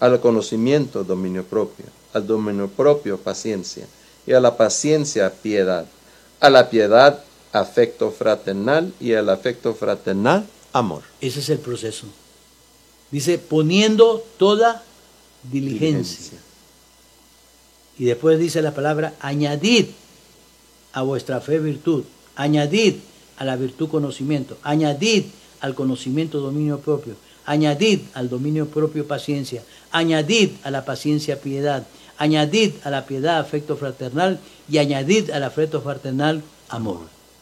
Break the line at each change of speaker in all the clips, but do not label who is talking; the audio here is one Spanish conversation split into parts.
al conocimiento, dominio propio, al dominio propio, paciencia, y a la paciencia, piedad, a la piedad, afecto fraternal, y al afecto fraternal, amor.
Ese es el proceso. Dice, poniendo toda diligencia. Y después dice la palabra, añadid a vuestra fe virtud, añadid a la virtud conocimiento, añadid al conocimiento dominio propio, añadid al dominio propio paciencia, añadid a la paciencia piedad, añadid a la piedad afecto fraternal y añadid al afecto fraternal amor.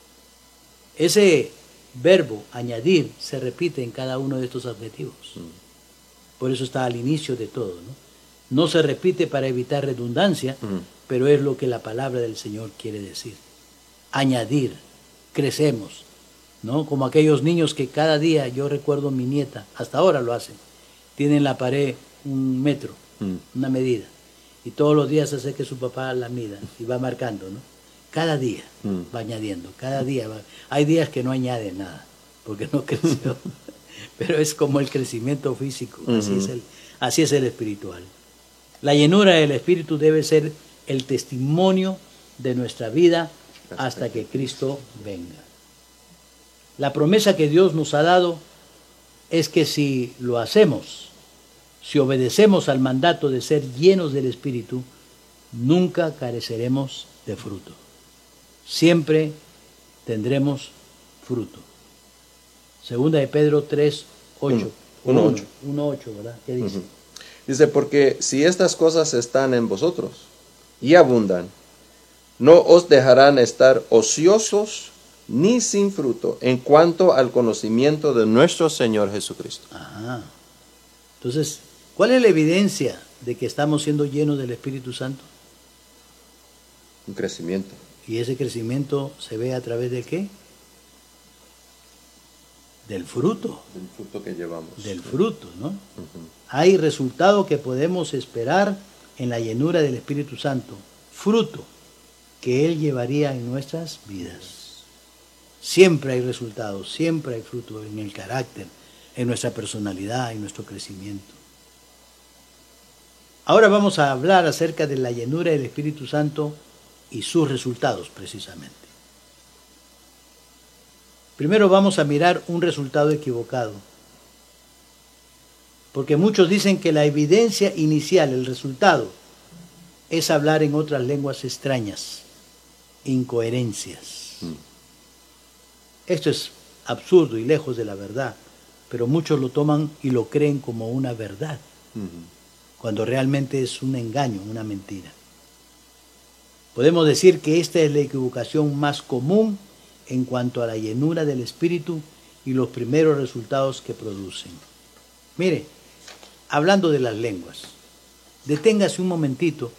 Ese verbo añadir se repite en cada uno de estos adjetivos. Por eso está al inicio de todo, ¿no? No se repite para evitar redundancia, pero es lo que la palabra del Señor quiere decir. Añadir, crecemos, ¿no? Como aquellos niños que cada día, yo recuerdo mi nieta, hasta ahora lo hacen, tienen en la pared 1 metro, una medida, y todos los días hace que su papá la mida y va marcando, ¿no? Cada día va añadiendo, cada día va. Hay días que no añade nada, porque no creció, pero es como el crecimiento físico, así es el espiritual. La llenura del Espíritu debe ser el testimonio de nuestra vida hasta que Cristo venga. La promesa que Dios nos ha dado es que si lo hacemos, si obedecemos al mandato de ser llenos del Espíritu, nunca careceremos de fruto. Siempre tendremos fruto. Segunda de Pedro 3, 8. 1:8, ¿verdad? ¿Qué dice?
Dice, porque si estas cosas están en vosotros y abundan, no os dejarán estar ociosos ni sin fruto en cuanto al conocimiento de nuestro Señor Jesucristo.
Ajá. Entonces, ¿cuál es la evidencia de que estamos siendo llenos del Espíritu Santo?
Un crecimiento.
¿Y ese crecimiento se ve a través de qué? Del fruto.
Del fruto que llevamos.
Del fruto, ¿no? Hay resultado que podemos esperar en la llenura del Espíritu Santo. Fruto que Él llevaría en nuestras vidas. Siempre hay resultados, siempre hay fruto en el carácter, en nuestra personalidad, en nuestro crecimiento. Ahora vamos a hablar acerca de la llenura del Espíritu Santo y sus resultados, precisamente. Primero vamos a mirar un resultado equivocado. Porque muchos dicen que la evidencia inicial, el resultado, es hablar en otras lenguas extrañas, incoherencias. Esto es absurdo y lejos de la verdad, pero muchos lo toman y lo creen como una verdad, cuando realmente es un engaño, una mentira. Podemos decir que esta es la equivocación más común en cuanto a la llenura del Espíritu y los primeros resultados que producen. Mire, hablando de las lenguas, deténgase un momentito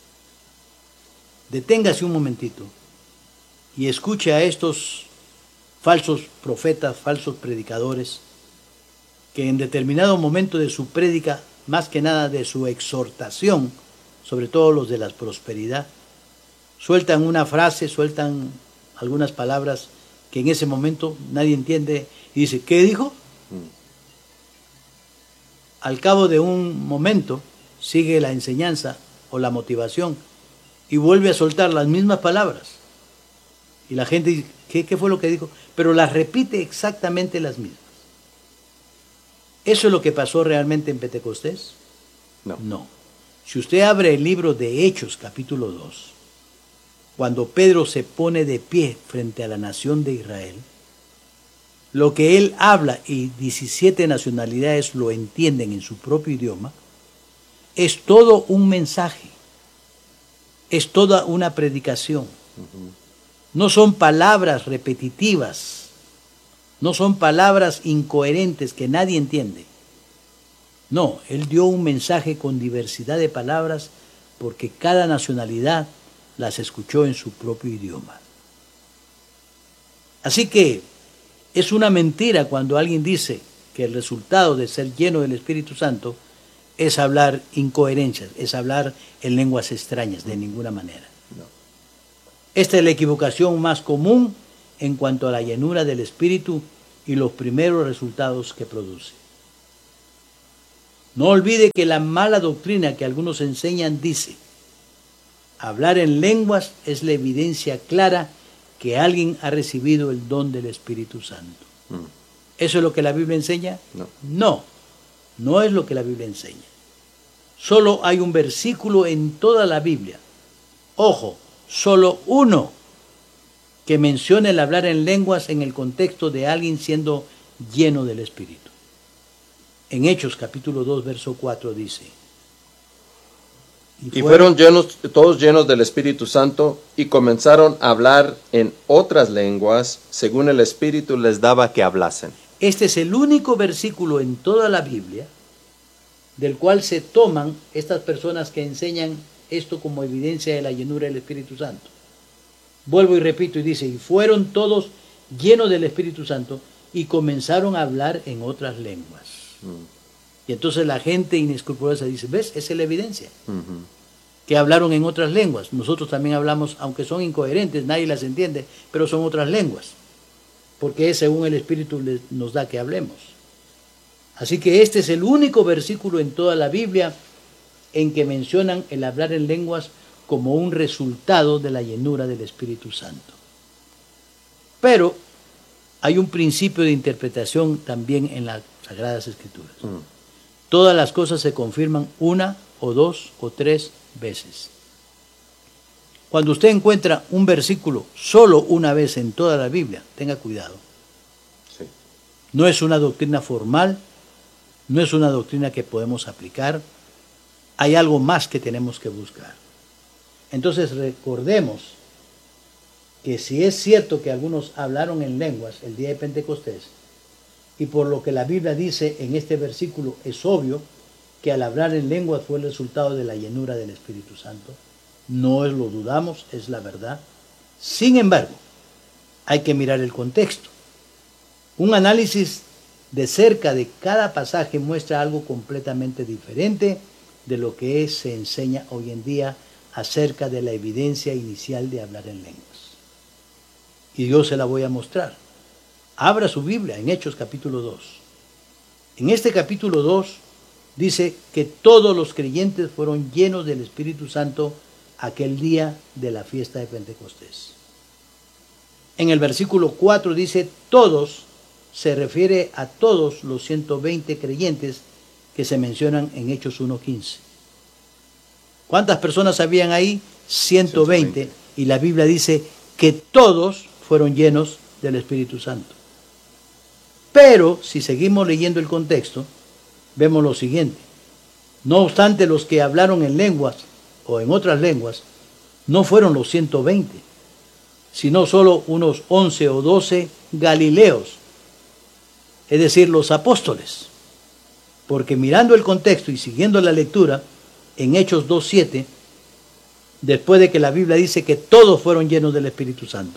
y escuche a estos falsos profetas, falsos predicadores, que en determinado momento de su prédica, más que nada de su exhortación, sobre todo los de la prosperidad, sueltan una frase, sueltan algunas palabras que en ese momento nadie entiende y dice, ¿qué dijo? Al cabo de un momento sigue la enseñanza o la motivación y vuelve a soltar las mismas palabras. Y la gente dice, ¿qué fue lo que dijo? Pero las repite exactamente las mismas. ¿Eso es lo que pasó realmente en Pentecostés? No. Si usted abre el libro de Hechos, capítulo 2, cuando Pedro se pone de pie frente a la nación de Israel, lo que él habla y 17 nacionalidades lo entienden en su propio idioma, es todo un mensaje, es toda una predicación. No son palabras repetitivas, no son palabras incoherentes que nadie entiende. No, él dio un mensaje con diversidad de palabras porque cada nacionalidad las escuchó en su propio idioma. Así que es una mentira cuando alguien dice que el resultado de ser lleno del Espíritu Santo es hablar incoherencias, es hablar en lenguas extrañas, de ninguna manera. No. Esta es la equivocación más común en cuanto a la llenura del Espíritu y los primeros resultados que produce. No olvide que la mala doctrina que algunos enseñan dice: hablar en lenguas es la evidencia clara que alguien ha recibido el don del Espíritu Santo. ¿Eso es lo que la Biblia enseña? No, no es lo que la Biblia enseña. Solo hay un versículo en toda la Biblia, ojo, solo uno, que menciona el hablar en lenguas en el contexto de alguien siendo lleno del Espíritu. En Hechos capítulo 2, verso 4 dice:
Y fueron todos llenos del Espíritu Santo y comenzaron a hablar en otras lenguas según el Espíritu les daba que hablasen.
Este es el único versículo en toda la Biblia del cual se toman estas personas que enseñan esto como evidencia de la llenura del Espíritu Santo. Vuelvo y repito y dice: y fueron todos llenos del Espíritu Santo y comenzaron a hablar en otras lenguas. Y entonces la gente inescrupulosa dice: ¿ves? Esa es la evidencia. Que hablaron en otras lenguas. Nosotros también hablamos, aunque son incoherentes, nadie las entiende, pero son otras lenguas. Porque es según el Espíritu nos da que hablemos. Así que este es el único versículo en toda la Biblia en que mencionan el hablar en lenguas como un resultado de la llenura del Espíritu Santo. Pero hay un principio de interpretación también en las Sagradas Escrituras. Todas las cosas se confirman una o dos o tres veces. Cuando usted encuentra un versículo solo una vez en toda la Biblia, tenga cuidado.
Sí.
No es una doctrina formal, no es una doctrina que podemos aplicar, hay algo más que tenemos que buscar. Entonces recordemos que si es cierto que algunos hablaron en lenguas el día de Pentecostés, y por lo que la Biblia dice en este versículo es obvio que al hablar en lenguas fue el resultado de la llenura del Espíritu Santo, no lo dudamos, es la verdad. Sin embargo, hay que mirar el contexto. Un análisis de cerca de cada pasaje muestra algo completamente diferente de lo que se enseña hoy en día acerca de la evidencia inicial de hablar en lenguas. Y yo se la voy a mostrar. Abra su Biblia en Hechos capítulo 2. En este capítulo 2 dice que todos los creyentes fueron llenos del Espíritu Santo aquel día de la fiesta de Pentecostés. En el versículo 4 dice todos, se refiere a todos los 120 creyentes que se mencionan en Hechos 1:15. ¿Cuántas personas habían ahí? 120. Y la Biblia dice que todos fueron llenos del Espíritu Santo. Pero si seguimos leyendo el contexto, vemos lo siguiente: no obstante, los que hablaron en lenguas o en otras lenguas no fueron los 120, sino solo unos 11 o 12 galileos, es decir, los apóstoles. Porque mirando el contexto y siguiendo la lectura, en Hechos 2:7, después de que la Biblia dice que todos fueron llenos del Espíritu Santo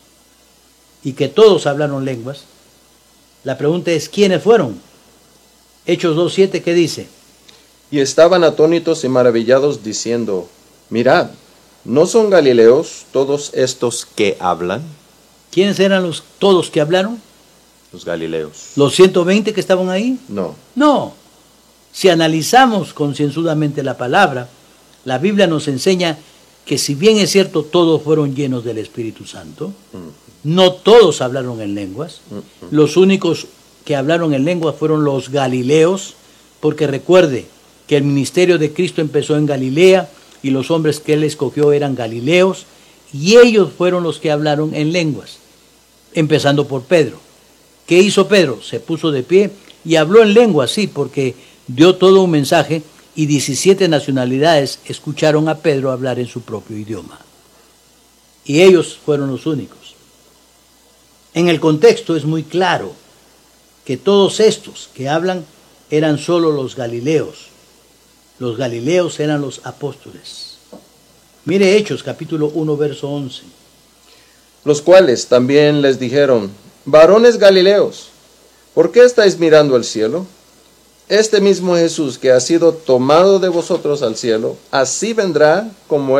y que todos hablaron lenguas, la pregunta es: ¿quiénes fueron? Hechos 2:7, ¿qué dice?
Y estaban atónitos y maravillados diciendo: mirad, ¿no son galileos todos estos que hablan?
¿Quiénes eran los todos que hablaron?
Los galileos.
¿Los 120 que estaban ahí?
No.
No. Si analizamos concienzudamente la palabra, la Biblia nos enseña que si bien es cierto todos fueron llenos del Espíritu Santo, no todos hablaron en lenguas. Los únicos que hablaron en lenguas fueron los galileos, porque recuerde que el ministerio de Cristo empezó en Galilea y los hombres que él escogió eran galileos, y ellos fueron los que hablaron en lenguas, empezando por Pedro. ¿Qué hizo Pedro? Se puso de pie y habló en lenguas, sí, porque dio todo un mensaje y 17 nacionalidades escucharon a Pedro hablar en su propio idioma. Y ellos fueron los únicos. En el contexto es muy claro que todos estos que hablan eran solo los galileos. Los galileos eran los apóstoles. Mire Hechos capítulo 1 verso 11.
Los cuales también les dijeron: varones galileos, ¿por qué estáis mirando al cielo? Este mismo Jesús que ha sido tomado de vosotros al cielo, así vendrá como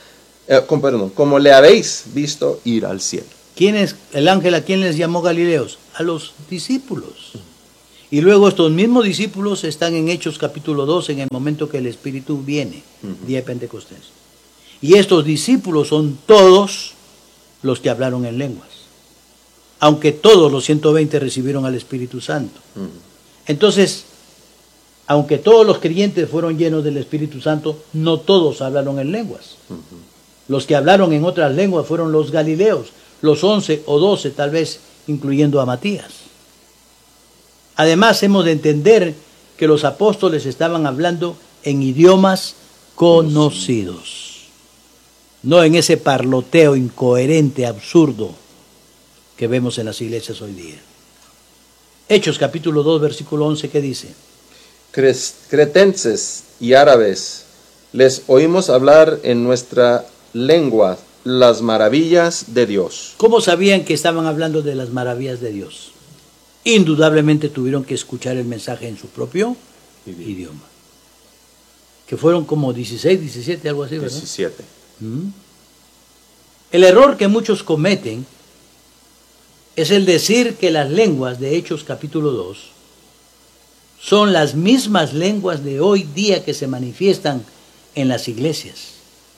como le habéis visto ir al cielo.
¿Quién es el ángel? ¿A quién les llamó galileos? A los discípulos. Y luego estos mismos discípulos están en Hechos capítulo 2 en el momento que el Espíritu viene, día de Pentecostés. Y estos discípulos son todos los que hablaron en lenguas, aunque todos los 120 recibieron al Espíritu Santo. Entonces, aunque todos los creyentes fueron llenos del Espíritu Santo, no todos hablaron en lenguas. Los que hablaron en otras lenguas fueron los galileos, los 11 o 12 tal vez, incluyendo a Matías. Además, hemos de entender que los apóstoles estaban hablando en idiomas conocidos, no en ese parloteo incoherente, absurdo que vemos en las iglesias hoy día. Hechos capítulo 2, versículo 11, ¿qué dice?
Cretenses y árabes, les oímos hablar en nuestra lengua las maravillas de Dios.
¿Cómo sabían que estaban hablando de las maravillas de Dios? Indudablemente tuvieron que escuchar el mensaje en su propio idioma. Que fueron como 16, 17, algo así, ¿verdad?
17.
El error que muchos cometen es el decir que las lenguas de Hechos capítulo 2 son las mismas lenguas de hoy día que se manifiestan en las iglesias.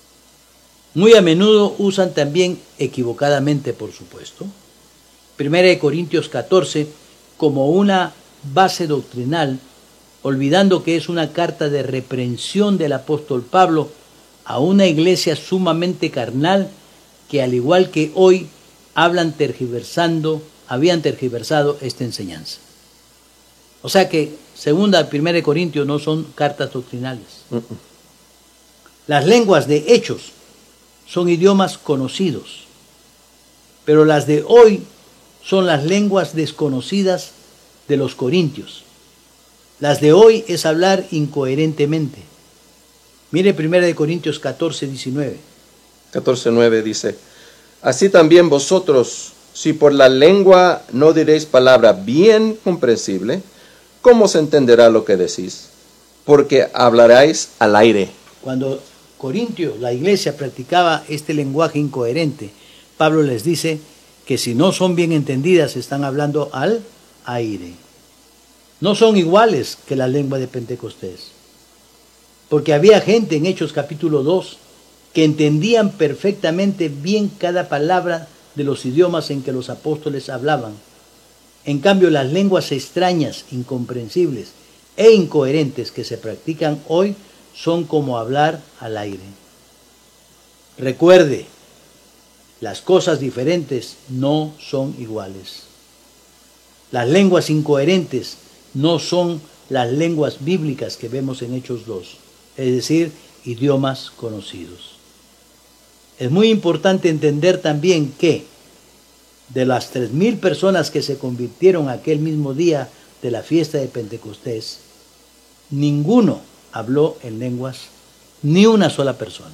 Muy a menudo usan también, equivocadamente por supuesto, 1 Corintios 14 como una base doctrinal, olvidando que es una carta de reprensión del apóstol Pablo a una iglesia sumamente carnal que al igual que hoy habían tergiversado esta enseñanza. O sea que segunda, 1 Corintios no son cartas doctrinales. Las lenguas de Hechos son idiomas conocidos, pero las de hoy son las lenguas desconocidas de los corintios. Las de hoy es hablar incoherentemente. Mire 1 Corintios 14, 19.
14:9 dice, así también vosotros, si por la lengua no diréis palabra bien comprensible, ¿cómo se entenderá lo que decís? Porque hablaréis al aire.
Cuando Corintios, la iglesia, practicaba este lenguaje incoherente, Pablo les dice que si no son bien entendidas, están hablando al aire. No son iguales que la lengua de Pentecostés. Porque había gente en Hechos capítulo 2 que entendían perfectamente bien cada palabra de los idiomas en que los apóstoles hablaban. En cambio, las lenguas extrañas, incomprensibles e incoherentes que se practican hoy son como hablar al aire. Recuerde, las cosas diferentes no son iguales. Las lenguas incoherentes no son las lenguas bíblicas que vemos en Hechos 2, es decir, idiomas conocidos. Es muy importante entender también que de las 3,000 personas que se convirtieron aquel mismo día de la fiesta de Pentecostés, ninguno habló en lenguas, ni una sola persona.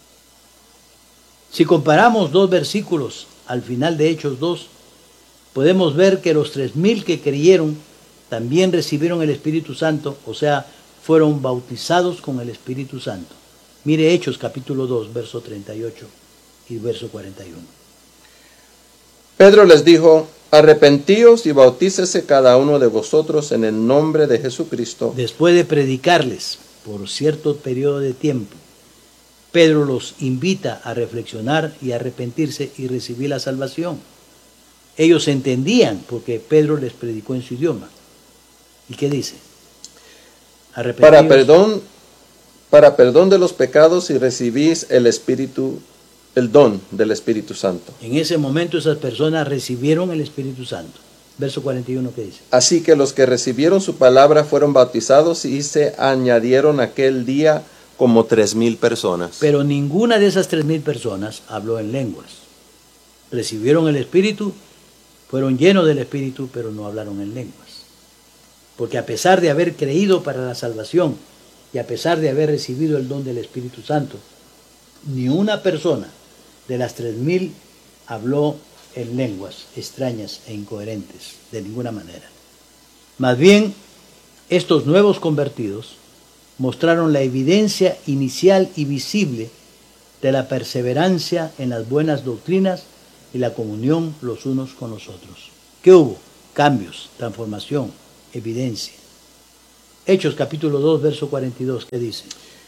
Si comparamos dos versículos al final de Hechos 2, podemos ver que los 3,000 que creyeron también recibieron el Espíritu Santo, o sea, fueron bautizados con el Espíritu Santo. Mire Hechos capítulo 2, verso 38 y verso 41.
Pedro les dijo, arrepentíos y bautícese cada uno de vosotros en el nombre de Jesucristo.
Después de predicarles por cierto periodo de tiempo, Pedro los invita a reflexionar y arrepentirse y recibir la salvación. Ellos entendían porque Pedro les predicó en su idioma. ¿Y qué dice?
Para perdón de los pecados y recibís el don del Espíritu Santo.
En ese momento esas personas recibieron el Espíritu Santo. Verso 41, ¿qué dice?
Así que los que recibieron su palabra fueron bautizados y se añadieron aquel día como 3,000 personas.
Pero ninguna de esas 3,000 personas habló en lenguas. Recibieron el Espíritu, fueron llenos del Espíritu, pero no hablaron en lenguas. Porque a pesar de haber creído para la salvación y a pesar de haber recibido el don del Espíritu Santo, ni una persona de las 3,000 habló en lenguas extrañas e incoherentes, de ninguna manera. Más bien, estos nuevos convertidos mostraron la evidencia inicial y visible de la perseverancia en las buenas doctrinas y la comunión los unos con los otros. ¿Qué hubo? Cambios, transformación, evidencia. Hechos capítulo 2, verso 42, ¿qué dice?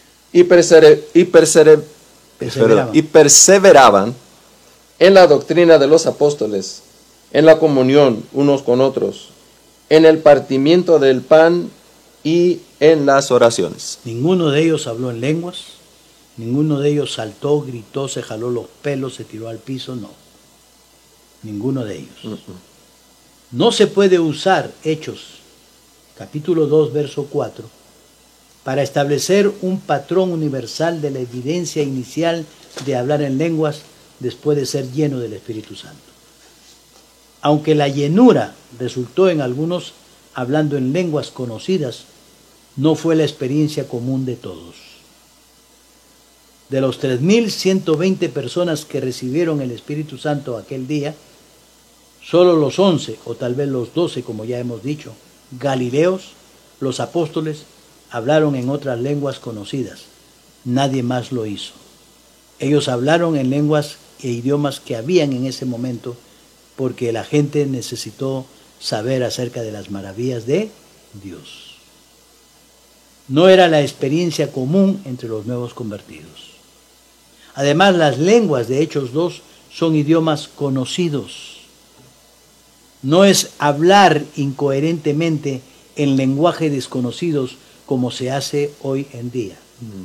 Y perseveraban en la doctrina de los apóstoles, en la comunión unos con otros, en el partimiento del pan y en las oraciones.
Ninguno de ellos habló en lenguas, ninguno de ellos saltó, gritó, se jaló los pelos, se tiró al piso, no. Ninguno de ellos. No se puede usar Hechos capítulo 2, verso 4, para establecer un patrón universal de la evidencia inicial de hablar en lenguas después de ser lleno del Espíritu Santo. Aunque la llenura resultó en algunos hablando en lenguas conocidas, no fue la experiencia común de todos. De los 3.120 personas que recibieron el Espíritu Santo aquel día, solo los 11, o tal vez los 12, como ya hemos dicho, Galileos, los apóstoles, hablaron en otras lenguas conocidas. Nadie más lo hizo. Ellos hablaron en lenguas e idiomas que habían en ese momento porque la gente necesitó saber acerca de las maravillas de Dios. No era la experiencia común entre los nuevos convertidos. Además, las lenguas de Hechos 2 son idiomas conocidos. No es hablar incoherentemente en lenguaje desconocidos como se hace hoy en día.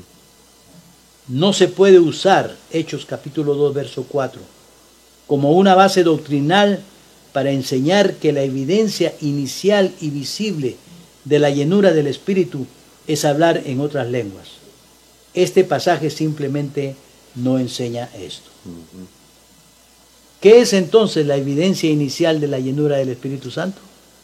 No se puede usar Hechos capítulo 2, verso 4 como una base doctrinal para enseñar que la evidencia inicial y visible de la llenura del Espíritu es hablar en otras lenguas. Este pasaje simplemente no enseña esto. ¿Qué es entonces la evidencia inicial de la llenura del Espíritu Santo?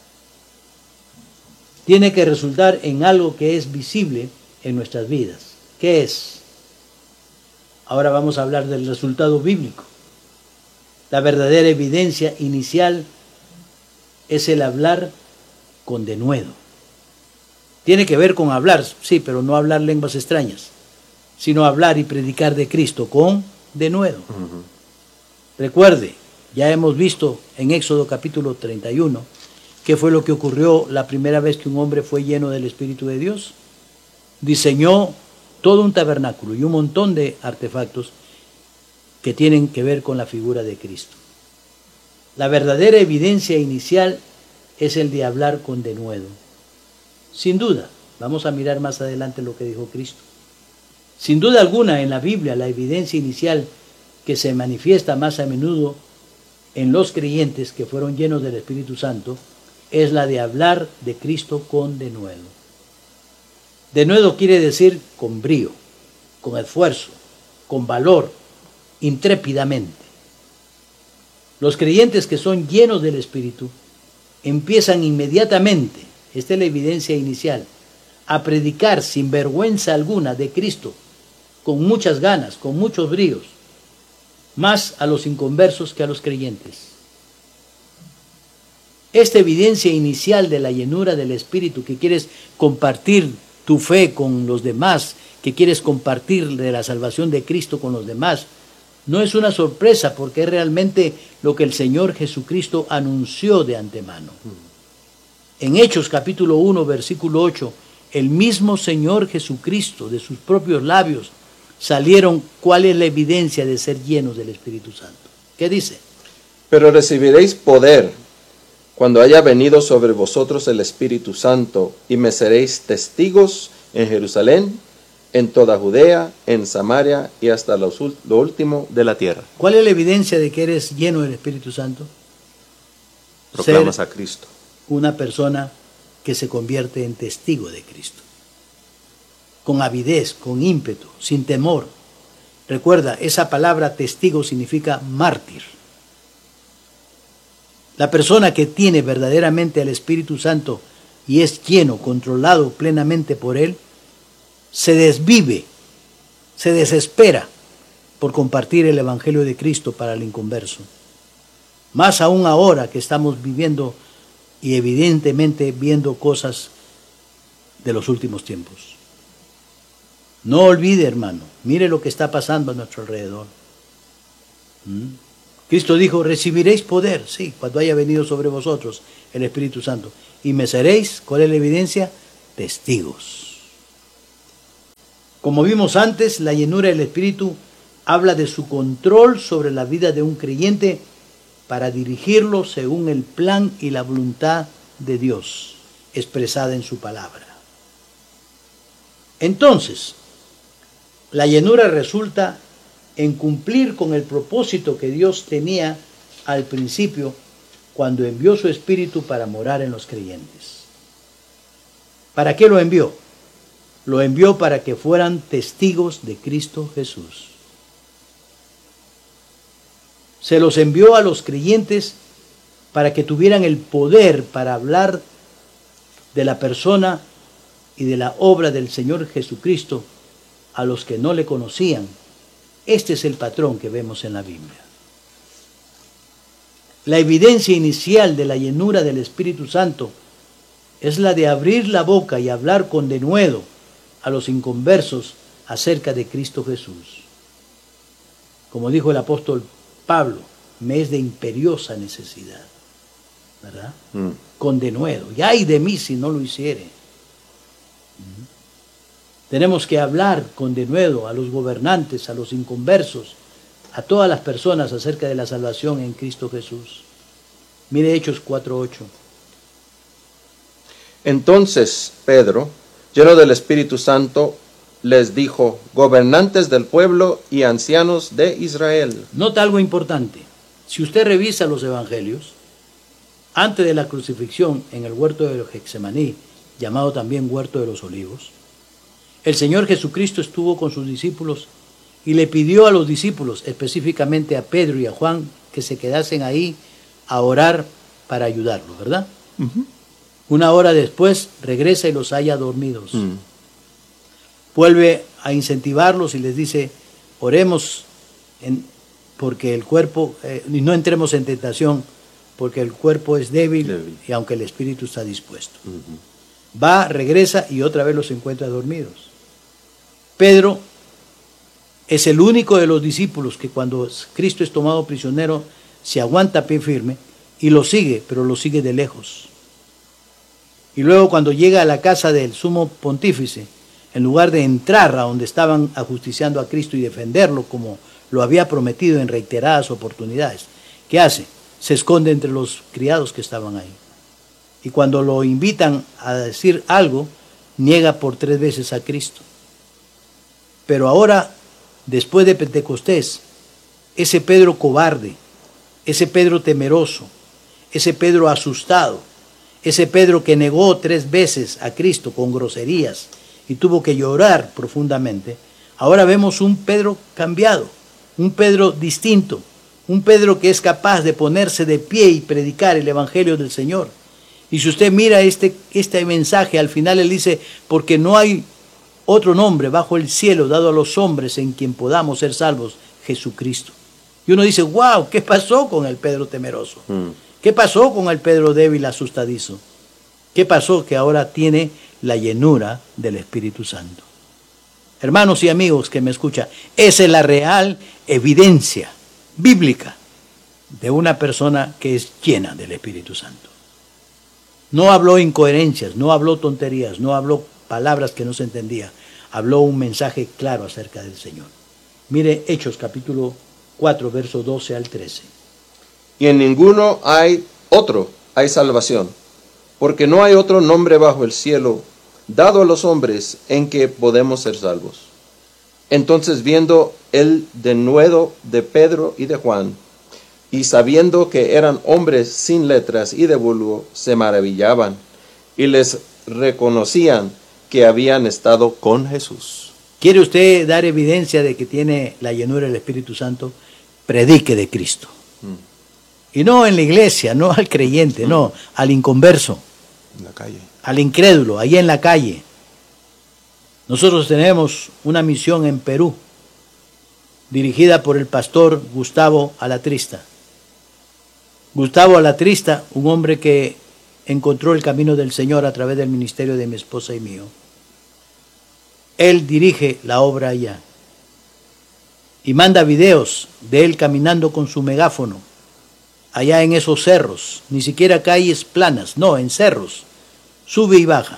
Tiene que resultar en algo que es visible en nuestras vidas. ¿Qué es? Ahora vamos a hablar del resultado bíblico. La verdadera evidencia inicial es el hablar con denuedo. Tiene que ver con hablar, sí, pero no hablar lenguas extrañas, sino hablar y predicar de Cristo con denuedo. Recuerde, ya hemos visto en Éxodo capítulo 31, qué fue lo que ocurrió la primera vez que un hombre fue lleno del Espíritu de Dios. Diseñó todo un tabernáculo y un montón de artefactos que tienen que ver con la figura de Cristo. La verdadera evidencia inicial es el de hablar con denuedo. Sin duda, vamos a mirar más adelante lo que dijo Cristo. Sin duda alguna, en la Biblia, la evidencia inicial que se manifiesta más a menudo en los creyentes que fueron llenos del Espíritu Santo es la de hablar de Cristo con denuedo. Denuedo quiere decir con brío, con esfuerzo, con valor, intrépidamente. Los creyentes que son llenos del Espíritu empiezan inmediatamente, esta es la evidencia inicial, a predicar sin vergüenza alguna de Cristo, con muchas ganas, con muchos bríos, más a los inconversos que a los creyentes. Esta evidencia inicial de la llenura del Espíritu, que quieres compartir tu fe con los demás, que quieres compartir de la salvación de Cristo con los demás, no es una sorpresa porque es realmente lo que el Señor Jesucristo anunció de antemano. En Hechos capítulo 1, versículo 8, el mismo Señor Jesucristo, de sus propios labios, salieron cuál es la evidencia de ser llenos del Espíritu Santo. ¿Qué dice?
Pero recibiréis poder cuando haya venido sobre vosotros el Espíritu Santo, y me seréis testigos en Jerusalén, en toda Judea, en Samaria y hasta lo último de la tierra.
¿Cuál es la evidencia de que eres lleno del Espíritu Santo?
Proclamas a Cristo.
Una persona que se convierte en testigo de Cristo. Con avidez, con ímpetu, sin temor. Recuerda, esa palabra testigo significa mártir. La persona que tiene verdaderamente al Espíritu Santo y es lleno, controlado plenamente por Él, se desvive, se desespera por compartir el Evangelio de Cristo para el inconverso. Más aún ahora que estamos viviendo y evidentemente viendo cosas de los últimos tiempos. No olvide, hermano, mire lo que está pasando a nuestro alrededor. Cristo dijo, recibiréis poder, sí, cuando haya venido sobre vosotros el Espíritu Santo. Y me seréis, ¿cuál es la evidencia? Testigos. Como vimos antes, la llenura del Espíritu habla de su control sobre la vida de un creyente para dirigirlo según el plan y la voluntad de Dios, expresada en su palabra. Entonces, la llenura resulta en cumplir con el propósito que Dios tenía al principio cuando envió su Espíritu para morar en los creyentes. ¿Para qué lo envió? Lo envió para que fueran testigos de Cristo Jesús. Se los envió a los creyentes para que tuvieran el poder para hablar de la persona y de la obra del Señor Jesucristo a los que no le conocían. Este es el patrón que vemos en la Biblia. La evidencia inicial de la llenura del Espíritu Santo es la de abrir la boca y hablar con denuedo a los inconversos acerca de Cristo Jesús. Como dijo el apóstol Pablo, me es de imperiosa necesidad, ¿verdad? Con denuedo. Y ay de mí si no lo hiciere. Tenemos que hablar con denuedo a los gobernantes, a los inconversos, a todas las personas acerca de la salvación en Cristo Jesús. Mire Hechos 4:8.
Entonces Pedro, lleno del Espíritu Santo, les dijo, gobernantes del pueblo y ancianos de Israel.
Nota algo importante. Si usted revisa los evangelios, antes de la crucifixión en el huerto de Getsemaní, llamado también huerto de los olivos, el Señor Jesucristo estuvo con sus discípulos y le pidió a los discípulos, específicamente a Pedro y a Juan, que se quedasen ahí a orar para ayudarlos, ¿verdad? Una hora después regresa y los halla dormidos. Vuelve a incentivarlos y les dice, oremos porque el cuerpo, y no entremos en tentación, porque el cuerpo es débil. Y aunque el espíritu está dispuesto. Va, regresa y otra vez los encuentra dormidos. Pedro es el único de los discípulos que cuando Cristo es tomado prisionero se aguanta a pie firme y lo sigue, pero lo sigue de lejos. Y luego cuando llega a la casa del sumo pontífice, en lugar de entrar a donde estaban ajusticiando a Cristo y defenderlo como lo había prometido en reiteradas oportunidades, ¿qué hace? Se esconde entre los criados que estaban ahí. Y cuando lo invitan a decir algo, niega por 3 veces a Cristo. Pero ahora, después de Pentecostés, ese Pedro cobarde, ese Pedro temeroso, ese Pedro asustado, ese Pedro que negó 3 veces a Cristo con groserías y tuvo que llorar profundamente, ahora vemos un Pedro cambiado, un Pedro distinto, un Pedro que es capaz de ponerse de pie y predicar el Evangelio del Señor. Y si usted mira este mensaje, al final él dice, porque no hay otro nombre bajo el cielo dado a los hombres en quien podamos ser salvos, Jesucristo. Y uno dice, wow, ¿qué pasó con el Pedro temeroso? ¿Qué pasó con el Pedro débil asustadizo? ¿Qué pasó que ahora tiene la llenura del Espíritu Santo? Hermanos y amigos que me escuchan, esa es la real evidencia bíblica de una persona que es llena del Espíritu Santo. No habló incoherencias, no habló tonterías, no habló palabras que no se entendía. Habló un mensaje claro acerca del Señor. Mire Hechos capítulo 4, versos 12 al 13.
Y en ninguno hay salvación, porque no hay otro nombre bajo el cielo dado a los hombres en que podemos ser salvos. Entonces, viendo el denuedo de Pedro y de Juan, y sabiendo que eran hombres sin letras y de vulgo, se maravillaban y les reconocían que habían estado con Jesús.
¿Quiere usted dar evidencia de que tiene la llenura del Espíritu Santo? Predique de Cristo. Y no en la iglesia, no al creyente, no, al inconverso.
En la calle.
Al incrédulo, allá en la calle. Nosotros tenemos una misión en Perú, dirigida por el pastor Gustavo Alatrista. Gustavo Alatrista, un hombre que encontró el camino del Señor a través del ministerio de mi esposa y mío. Él dirige la obra allá. y manda videos de él caminando con su megáfono allá en esos cerros, ni siquiera calles planas, no, en cerros, sube y baja,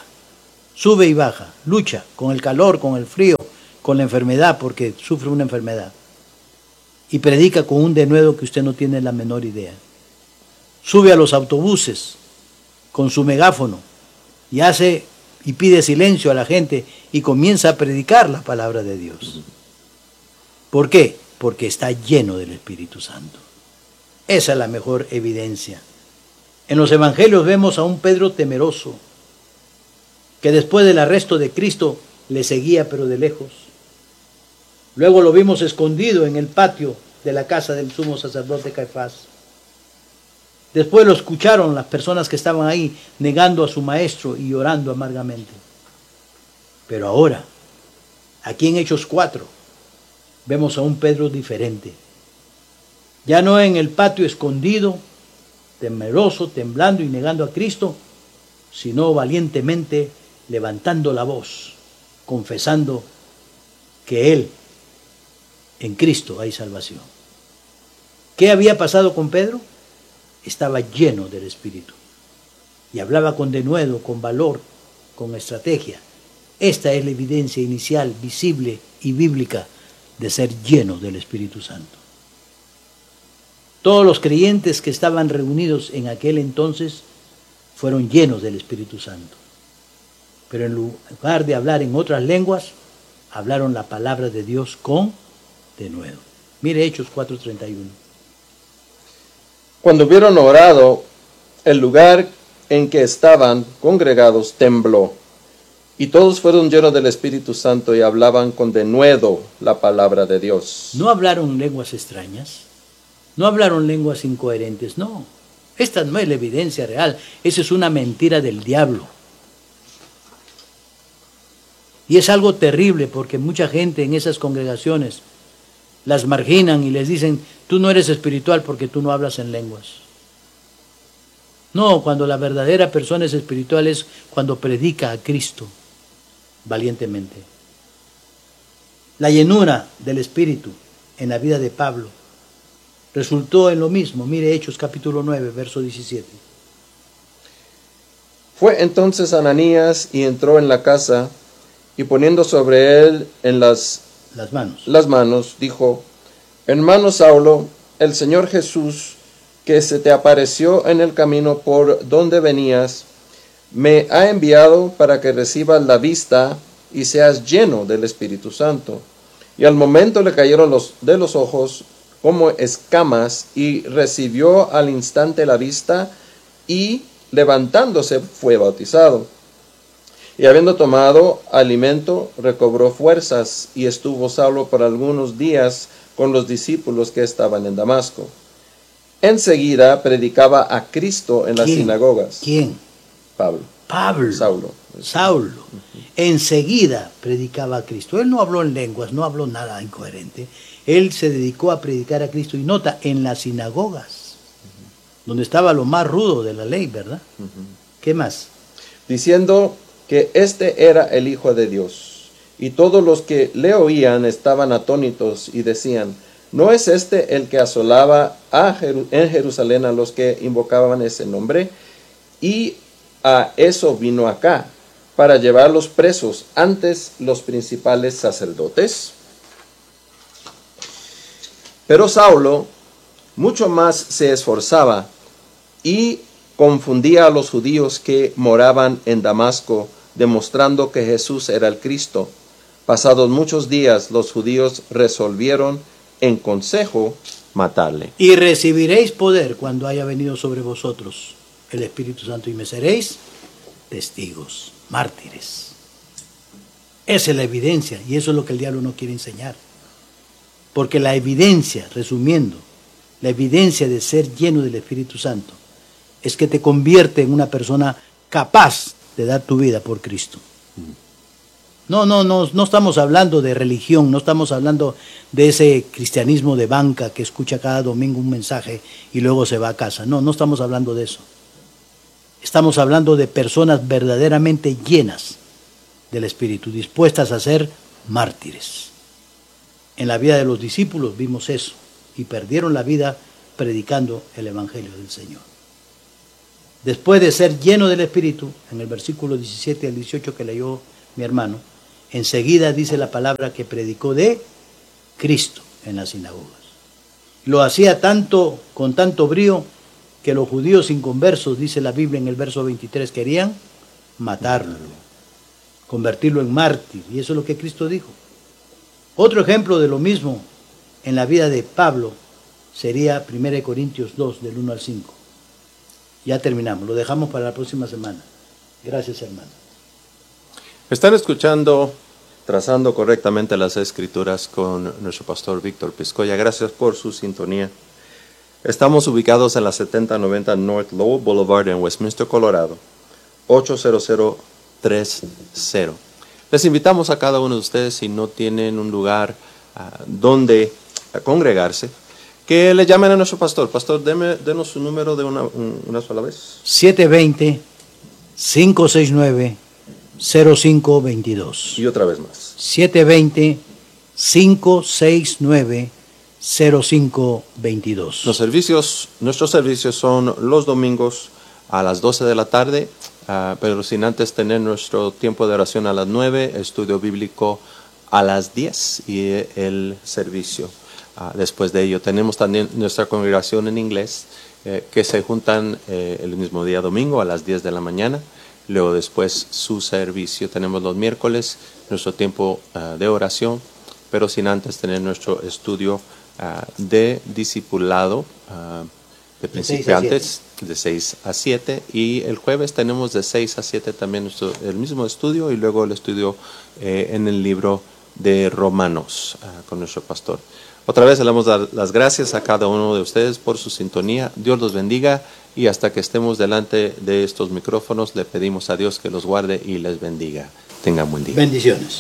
lucha con el calor, con el frío, con la enfermedad, porque sufre una enfermedad, y predica con un denuedo que usted no tiene la menor idea. Sube a los autobuses con su megáfono y hace y pide silencio a la gente y comienza a predicar la palabra de Dios. ¿Por qué? Porque está lleno del Espíritu Santo. Esa es la mejor evidencia. En los evangelios vemos a un Pedro temeroso, que después del arresto de Cristo le seguía pero de lejos. Luego lo vimos escondido en el patio de la casa del sumo sacerdote Caifás. Después lo escucharon las personas que estaban ahí negando a su maestro y llorando amargamente. Pero ahora, aquí en Hechos 4, vemos a un Pedro diferente. Ya no en el patio escondido, temeroso, temblando y negando a Cristo, sino valientemente levantando la voz, confesando que en Cristo hay salvación. ¿Qué había pasado con Pedro? Estaba lleno del Espíritu y hablaba con denuedo, con valor, con estrategia. Esta es la evidencia inicial, visible y bíblica de ser lleno del Espíritu Santo. Todos los creyentes que estaban reunidos en aquel entonces fueron llenos del Espíritu Santo. Pero en lugar de hablar en otras lenguas, hablaron la palabra de Dios con denuedo. Mire Hechos 4:31.
Cuando hubieron orado, el lugar en que estaban congregados tembló, y todos fueron llenos del Espíritu Santo y hablaban con denuedo la palabra de Dios.
No hablaron lenguas extrañas, no hablaron lenguas incoherentes, no. Esta no es la evidencia real, esa es una mentira del diablo. Y es algo terrible porque mucha gente en esas congregaciones las marginan y les dicen, tú no eres espiritual porque tú no hablas en lenguas. No, cuando la verdadera persona es espiritual es cuando predica a Cristo valientemente. La llenura del Espíritu en la vida de Pablo resultó en lo mismo. Mire Hechos capítulo 9, verso 17.
Fue entonces Ananías y entró en la casa, y poniendo sobre él en las manos, dijo, hermano Saulo, el Señor Jesús, que se te apareció en el camino por donde venías, me ha enviado para que recibas la vista y seas lleno del Espíritu Santo. Y al momento le cayeron de los ojos como escamas, y recibió al instante la vista, y levantándose fue bautizado. Y habiendo tomado alimento, recobró fuerzas, y estuvo Saulo por algunos días con los discípulos que estaban en Damasco. Enseguida predicaba a Cristo en las sinagogas.
¿Quién?
Pablo. Saulo.
Enseguida predicaba a Cristo. Él no habló en lenguas, no habló nada incoherente. Él se dedicó a predicar a Cristo. Y nota, en las sinagogas, donde estaba lo más rudo de la ley, ¿verdad? ¿Qué más?
Diciendo que este era el Hijo de Dios. Y todos los que le oían estaban atónitos y decían, ¿no es este el que asolaba en Jerusalén a los que invocaban ese nombre? Y a eso vino acá, para llevarlos presos antes los principales sacerdotes. Pero Saulo mucho más se esforzaba y confundía a los judíos que moraban en Damasco, demostrando que Jesús era el Cristo. Pasados muchos días, los judíos resolvieron en consejo matarle.
Y recibiréis poder cuando haya venido sobre vosotros el Espíritu Santo, y me seréis testigos, mártires. Esa es la evidencia, y eso es lo que el diablo no quiere enseñar. Porque la evidencia, resumiendo, la evidencia de ser lleno del Espíritu Santo es que te convierte en una persona capaz de dar tu vida por Cristo. No estamos hablando de religión, no estamos hablando de ese cristianismo de banca que escucha cada domingo un mensaje y luego se va a casa. No estamos hablando de eso. Estamos hablando de personas verdaderamente llenas del Espíritu, dispuestas a ser mártires. En la vida de los discípulos vimos eso, y perdieron la vida predicando el Evangelio del Señor. Después de ser lleno del Espíritu, en el versículo 17 al 18 que leyó mi hermano, enseguida dice la palabra que predicó de Cristo en las sinagogas. Lo hacía con tanto brío, que los judíos inconversos, dice la Biblia en el verso 23, querían matarlo, convertirlo en mártir, y eso es lo que Cristo dijo. Otro ejemplo de lo mismo en la vida de Pablo sería 1 Corintios 2, del 1 al 5. Ya terminamos, lo dejamos para la próxima semana. Gracias, hermano.
Están escuchando Trazando Correctamente las Escrituras con nuestro pastor Víctor Piscoya. Gracias por su sintonía. Estamos ubicados en la 7090 North Lowell Boulevard en Westminster, Colorado, 80030. Les invitamos a cada uno de ustedes, si no tienen un lugar donde congregarse, que le llamen a nuestro pastor. Pastor, denos su número de una sola vez.
720-569-0522.
Y otra vez más.
720-569-0522.
Nuestros servicios son los domingos a las 12 de la tarde, pero sin antes tener nuestro tiempo de oración a las 9, estudio bíblico a las 10 y el servicio. Después de ello tenemos también nuestra congregación en inglés, que se juntan el mismo día domingo a las 10 de la mañana. Luego después su servicio. Tenemos los miércoles nuestro tiempo de oración, pero sin antes tener nuestro estudio de discipulado de principiantes de 6 a 7, y el jueves tenemos de 6 a 7 también el mismo estudio, y luego el estudio en el libro de Romanos con nuestro pastor. Otra vez le damos las gracias a cada uno de ustedes por su sintonía. Dios los bendiga, y hasta que estemos delante de estos micrófonos le pedimos a Dios que los guarde y les bendiga. Tengan buen día.
Bendiciones.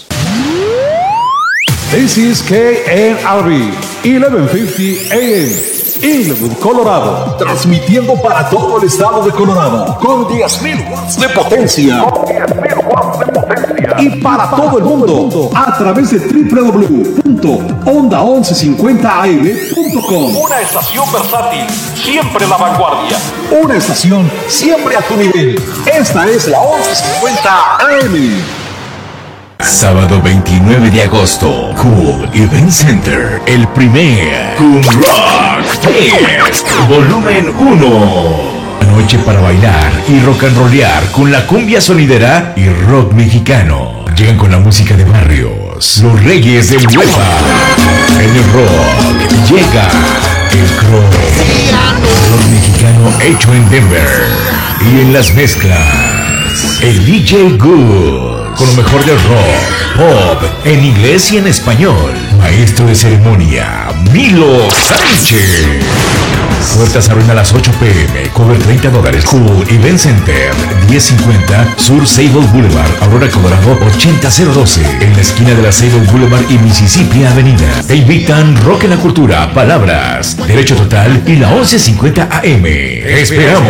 This is KNRB 1150 AM, Inwood, Colorado. Transmitiendo para todo el estado de Colorado con 10,000 watts de potencia. Y para todo el mundo a través de www.onda1150am.com. Una estación versátil, siempre a la vanguardia. Una estación siempre a tu nivel. Esta es la 1150 AM.
Sábado 29 de agosto, Cool Event Center, el primer Cool Rock Fest, volumen 1. Noche para bailar y rock and rollear con la cumbia sonidera y rock mexicano. Llegan con la música de barrios, los Reyes del Huepa. En el rock llega el Crow, rock mexicano hecho en Denver. Y en las mezclas, el DJ Good, con lo mejor del rock, pop, en inglés y en español. Maestro de ceremonia, Milo Sánchez. Puertas abren a las 8 p.m. Cover $30. Cool Event Center, 1050 Sur Sable Boulevard, Aurora, Colorado, 80012. En la esquina de la Sable Boulevard y Mississippi Avenida. Te invitan Rock en la Cultura, Palabras, Derecho Total y la 1150 AM. ¡Te esperamos!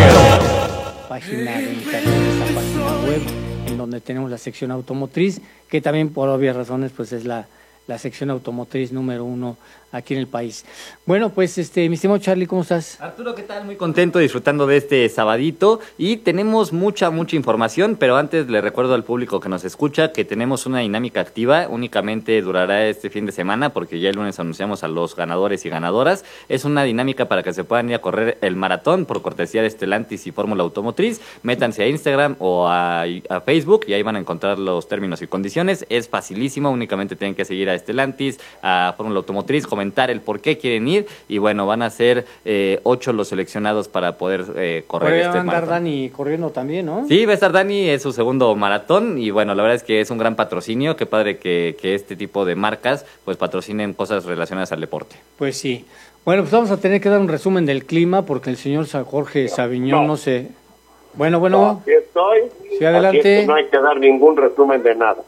Página de internet, esta página web, en donde tenemos la sección automotriz, que también por obvias razones pues es la sección automotriz número 1 aquí en el país. Bueno, pues mi estimado Charlie, ¿cómo estás?
Arturo, ¿qué tal? Muy contento, disfrutando de este sabadito, y tenemos mucha información, pero antes le recuerdo al público que nos escucha que tenemos una dinámica activa. Únicamente durará este fin de semana, porque ya el lunes anunciamos a los ganadores y ganadoras. Es una dinámica para que se puedan ir a correr el maratón por cortesía de Stellantis y Fórmula Automotriz. Métanse a Instagram o a Facebook y ahí van a encontrar los términos y condiciones. Es facilísimo, únicamente tienen que seguir a Stellantis, a Fórmula Automotriz, comentar el por qué quieren ir, y bueno, van a ser 8 los seleccionados para poder correr este maratón.
Va a andar Dani corriendo también, ¿no?
Sí, va a estar Dani, es su segundo maratón, y bueno, la verdad es que es un gran patrocinio. Qué padre que este tipo de marcas pues patrocinen cosas relacionadas al deporte.
Pues sí. Bueno, pues vamos a tener que dar un resumen del clima, porque el señor Jorge Saviñón no sé. Bueno.
Aquí estoy.
Sí, adelante.
Aquí no hay que dar ningún resumen de nada.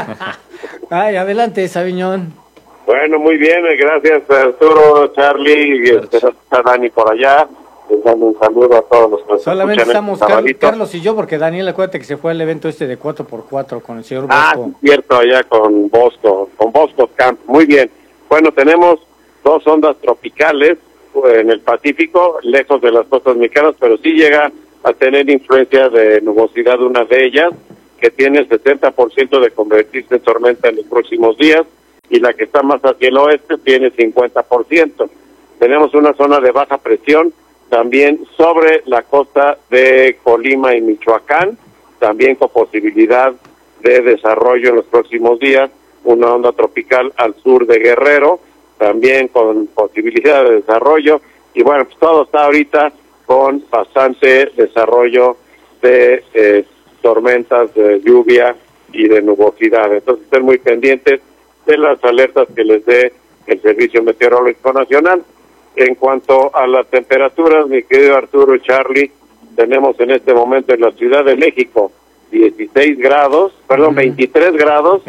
Ay, adelante, Saviñón.
Bueno, muy bien, gracias Arturo, Charlie, está Dani por allá. Les mando un saludo a todos los que nos
Solamente
escuchan
estamos Carlos y yo, porque Daniel, acuérdate que se fue al evento de 4x4 con el señor Bosco.
Ah, cierto, allá con Bosco Camp. Muy bien. Bueno, tenemos 2 ondas tropicales en el Pacífico, lejos de las costas mexicanas, pero sí llega a tener influencia de nubosidad una de ellas, que tiene el 60% de convertirse en tormenta en los próximos días, y la que está más hacia el oeste tiene 50%. Tenemos una zona de baja presión también sobre la costa de Colima y Michoacán, también con posibilidad de desarrollo en los próximos días, una onda tropical al sur de Guerrero, también con posibilidad de desarrollo, y bueno, pues todo está ahorita con bastante desarrollo de tormentas de lluvia y de nubosidad. Entonces estén muy pendientes de las alertas que les dé el Servicio Meteorológico Nacional. En cuanto a las temperaturas, mi querido Arturo y Charlie, tenemos en este momento en la Ciudad de México 23 grados, 13 grados,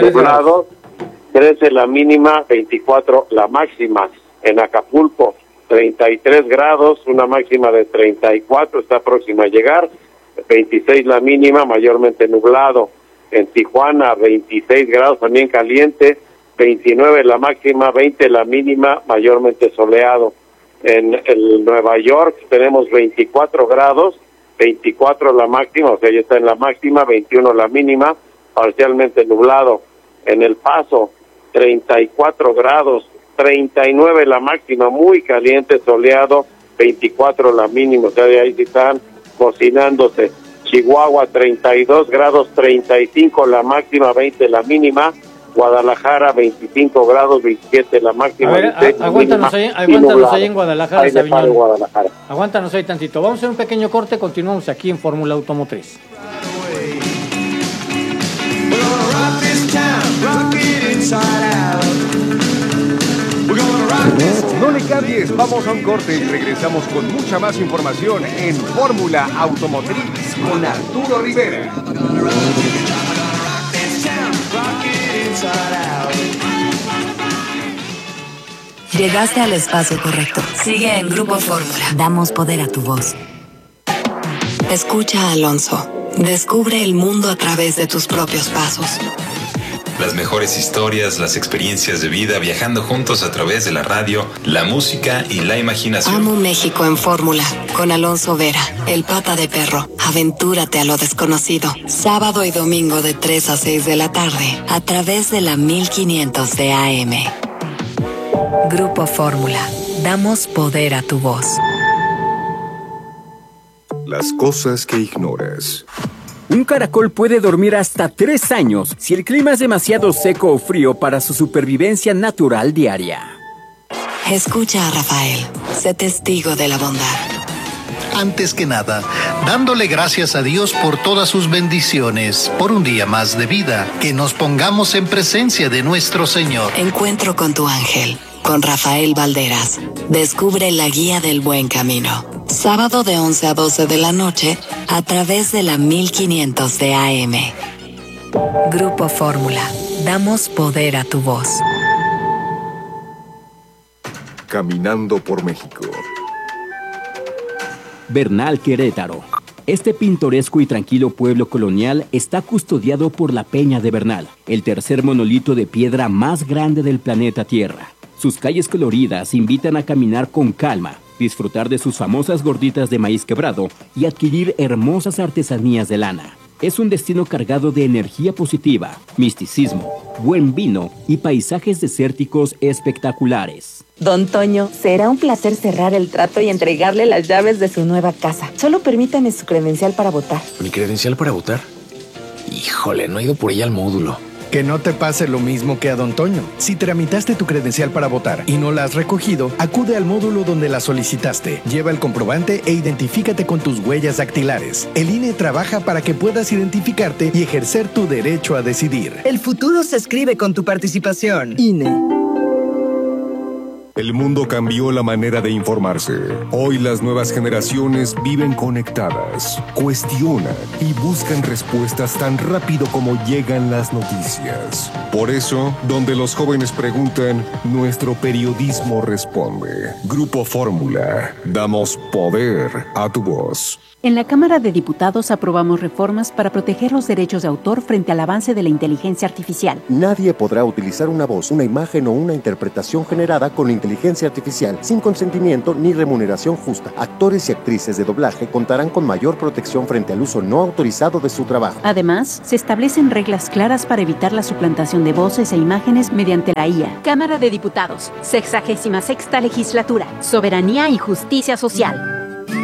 13 la mínima, 24 la máxima. En Acapulco 33 grados, una máxima de 34, está próxima a llegar, 26 la mínima, mayormente nublado. En Tijuana 26 grados, también caliente, 29 la máxima, 20 la mínima, mayormente soleado. En Nueva York tenemos 24 grados, 24 la máxima, o sea, ya está en la máxima, 21 la mínima, parcialmente nublado. En El Paso 34 grados, 39 la máxima, muy caliente, soleado, 24 la mínima, o sea, de ahí sí están cocinándose. Chihuahua 32 grados, 35 la máxima, 20 la mínima. Guadalajara 25 grados, 27 la máxima.
A ver,
26
aguántanos ahí en Guadalajara,
ahí
Sabiñón.
Guadalajara.
Aguántanos ahí tantito. Vamos a hacer un pequeño corte, continuamos aquí en Fórmula Automotriz.
No le cambies, vamos a un corte y regresamos con mucha más información en Fórmula Automotriz con Arturo Rivera.
Llegaste al espacio correcto. Sigue en Grupo Fórmula. Damos poder a tu voz. Escucha a Alonso. Descubre el mundo a través de tus propios pasos.
Las mejores historias, las experiencias de vida, viajando juntos a través de la radio, la música y la imaginación.
Amo México en Fórmula, con Alonso Vera, el pata de perro. Aventúrate a lo desconocido. Sábado y domingo de 3 a 6 de la tarde, a través de la 1500 de AM. Grupo Fórmula. Damos poder a tu voz.
Las cosas que ignoras.
Un caracol puede dormir hasta 3 años si el clima es demasiado seco o frío para su supervivencia natural diaria.
Escucha a Rafael. Sé testigo de la bondad.
Antes que nada, dándole gracias a Dios por todas sus bendiciones, por un día más de vida, que nos pongamos en presencia de nuestro Señor.
Encuentro con tu ángel, con Rafael Valderas. Descubre la guía del buen camino. Sábado de 11 a 12 de la noche, a través de la 1500 de AM. Grupo Fórmula. Damos poder a tu voz.
Caminando por México.
Bernal, Querétaro. Este pintoresco y tranquilo pueblo colonial está custodiado por la Peña de Bernal, el tercer monolito de piedra más grande del planeta Tierra. Sus calles coloridas invitan a caminar con calma, disfrutar de sus famosas gorditas de maíz quebrado y adquirir hermosas artesanías de lana. Es un destino cargado de energía positiva, misticismo, buen vino y paisajes desérticos espectaculares.
Don Toño, será un placer cerrar el trato y entregarle las llaves de su nueva casa. Solo permítame su credencial para votar.
¿Mi credencial para votar? Híjole, no he ido por ella al módulo.
Que no te pase lo mismo que a Don Toño. Si tramitaste tu credencial para votar y no la has recogido, acude al módulo donde la solicitaste. Lleva el comprobante e identifícate con tus huellas dactilares. El INE trabaja para que puedas identificarte y ejercer tu derecho a decidir.
El futuro se escribe con tu participación.
INE.
El mundo cambió la manera de informarse. Hoy las nuevas generaciones viven conectadas, cuestionan y buscan respuestas tan rápido como llegan las noticias. Por eso, donde los jóvenes preguntan, nuestro periodismo responde. Grupo Fórmula, damos poder a tu voz.
En la Cámara de Diputados aprobamos reformas para proteger los derechos de autor frente al avance de la inteligencia artificial.
Nadie podrá utilizar una voz, una imagen o una interpretación generada con inteligencia artificial sin consentimiento ni remuneración justa. Actores y actrices de doblaje contarán con mayor protección frente al uso no autorizado de su trabajo.
Además, se establecen reglas claras para evitar la suplantación de voces e imágenes mediante la IA.
Cámara de Diputados, 66ª Legislatura, Soberanía y Justicia Social.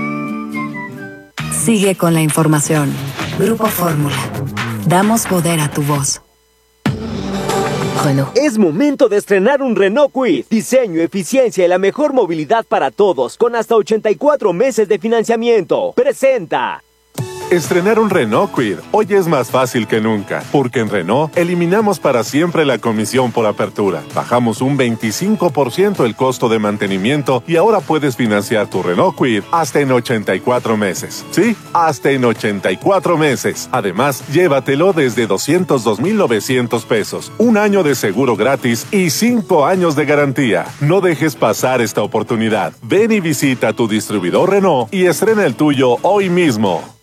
Sigue con la información. Grupo Fórmula. Damos poder a tu voz.
Renault. Es momento de estrenar un Renault Kwid. Diseño, eficiencia y la mejor movilidad para todos, con hasta 84 meses de financiamiento. Presenta.
Estrenar un Renault Kwid hoy es más fácil que nunca, porque en Renault eliminamos para siempre la comisión por apertura. Bajamos un 25% el costo de mantenimiento y ahora puedes financiar tu Renault Kwid hasta en 84 meses. Sí, hasta en 84 meses. Además, llévatelo desde 202,900 pesos, un año de seguro gratis y 5 años de garantía. No dejes pasar esta oportunidad. Ven y visita tu distribuidor Renault y estrena el tuyo hoy mismo.